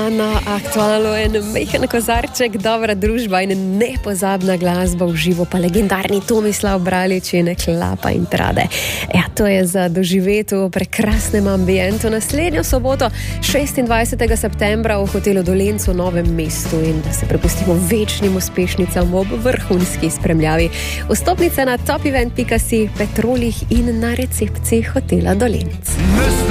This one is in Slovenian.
Na aktualno en mehen kozarček, dobra družba in nepozabna glasba v živo, pa legendarni Tomislav Bralič in Klapa in Trade. Ja, to je za doživeti v prekrasnem ambientu naslednjo soboto, 26. septembra v hotelu Dolenc v Novem mestu in da se prepustimo večnim uspešnicam ob vrhunski spremljavi. Vstopnice na topevent.si, Petrolih in na recepciji hotela Dolenc.